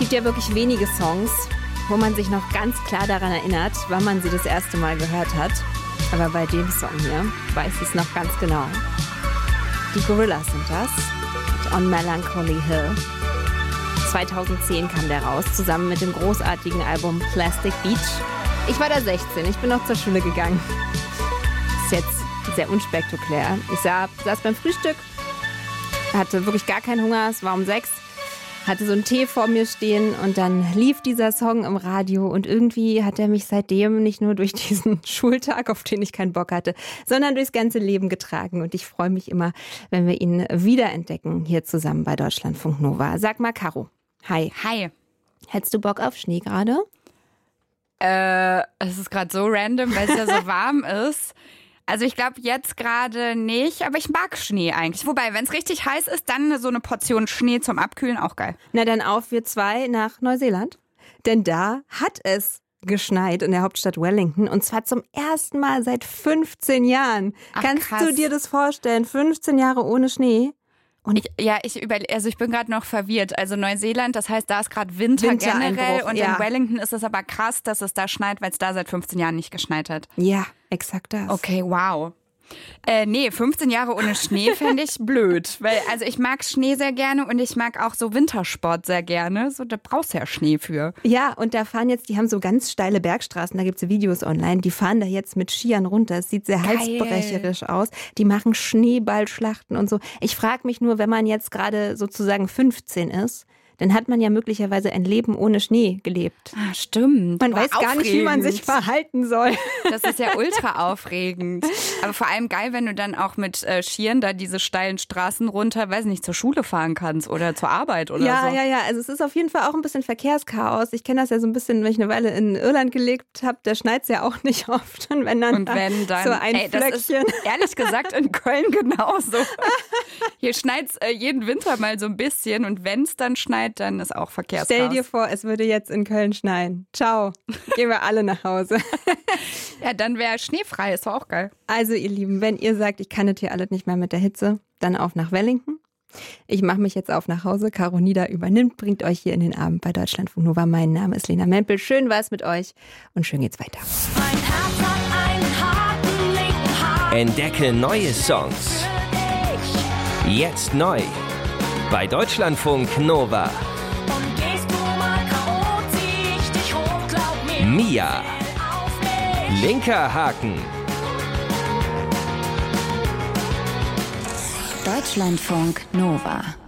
gibt ja wirklich wenige Songs, wo man sich noch ganz klar daran erinnert, wann man sie das erste Mal gehört hat. Aber bei dem Song hier weiß ich es noch ganz genau. Die Gorillaz sind das. Mit On Melancholy Hill. 2010 kam der raus, zusammen mit dem großartigen Album Plastic Beach. Ich war da 16, ich bin noch zur Schule gegangen. Ist jetzt sehr unspektakulär. Ich saß beim Frühstück, hatte wirklich gar keinen Hunger, es war um 6, hatte so einen Tee vor mir stehen und dann lief dieser Song im Radio und irgendwie hat er mich seitdem nicht nur durch diesen Schultag, auf den ich keinen Bock hatte, sondern durchs ganze Leben getragen und ich freue mich immer, wenn wir ihn wiederentdecken hier zusammen bei Deutschlandfunk Nova. Sag mal, Caro. Hi. Hi. Hättest du Bock auf Schnee gerade? Es ist gerade so random, weil es ja so warm ist. Also ich glaube jetzt gerade nicht, aber ich mag Schnee eigentlich. Wobei, wenn es richtig heiß ist, dann so eine Portion Schnee zum Abkühlen, auch geil. Na dann auf wir 2 nach Neuseeland. Denn da hat es geschneit in der Hauptstadt Wellington und zwar zum ersten Mal seit 15 Jahren. Ach, Kannst krass. du dir das vorstellen? 15 Jahre ohne Schnee? Ich bin gerade noch verwirrt. Also Neuseeland, das heißt, da ist gerade Winter generell Wintereinbruch, und ja. in Wellington ist es aber krass, dass es da schneit, weil es da seit 15 Jahren nicht geschneit hat. Ja, exakt das. Okay, wow. 15 Jahre ohne Schnee fände ich blöd. Weil, also ich mag Schnee sehr gerne und ich mag auch so Wintersport sehr gerne. So, da brauchst du ja Schnee für. Ja, und da fahren jetzt, die haben so ganz steile Bergstraßen, da gibt es Videos online, die fahren da jetzt mit Skiern runter. Es sieht sehr halsbrecherisch aus. Die machen Schneeballschlachten und so. Ich frage mich nur, wenn man jetzt gerade sozusagen 15 ist, dann hat man ja möglicherweise ein Leben ohne Schnee gelebt. Ah, stimmt. Man weiß gar nicht, wie man sich verhalten soll. Das ist ja ultra aufregend. Aber vor allem geil, wenn du dann auch mit Skiern da diese steilen Straßen runter, weiß nicht, zur Schule fahren kannst oder zur Arbeit oder so. Ja. Also es ist auf jeden Fall auch ein bisschen Verkehrschaos. Ich kenne das ja so ein bisschen, wenn ich eine Weile in Irland gelebt habe, da schneit es ja auch nicht oft. Und wenn dann so ein Flöckchen. Das ist ehrlich gesagt in Köln genauso. Hier schneit es jeden Winter mal so ein bisschen und wenn es dann schneit, dann ist auch Verkehrschaos. Stell dir vor, es würde jetzt in Köln schneien. Ciao. Gehen wir alle nach Hause. Ja, dann wäre schneefrei, ist doch auch geil. Also ihr Lieben, wenn ihr sagt, ich kann das hier alles nicht mehr mit der Hitze, dann auf nach Wellington. Ich mache mich jetzt auf nach Hause. Caro Nieder übernimmt, bringt euch hier in den Abend bei Deutschlandfunk Nova. Mein Name ist Lena Mempel. Schön war es mit euch und schön geht's weiter. Mein Herz hat einen harten linken Haken. Entdecke neue Songs. Jetzt neu. Bei Deutschlandfunk Nova. Und gehst du mal K.O., zieh ich dich hoch, glaub mir. Mia. Auf mich. Linker Haken. Deutschlandfunk Nova.